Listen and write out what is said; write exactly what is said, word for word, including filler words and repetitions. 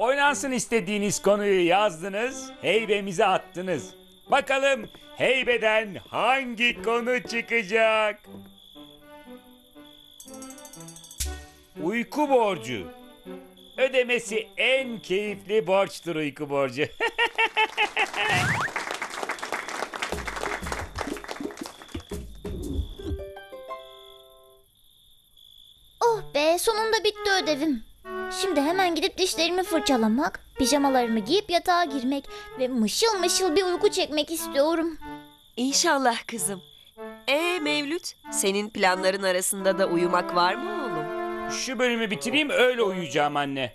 Oynansın istediğiniz konuyu yazdınız, heybemize attınız. Bakalım heybeden hangi konu çıkacak? Uyku borcu. Ödemesi en keyifli borçtur uyku borcu. Oh be, sonunda bitti ödevim. Şimdi hemen gidip dişlerimi fırçalamak, pijamalarımı giyip yatağa girmek ve mışıl mışıl bir uyku çekmek istiyorum. İnşallah kızım. Ee Mevlüt, senin planların arasında da uyumak var mı oğlum? Şu bölümü bitireyim öyle uyuyacağım anne.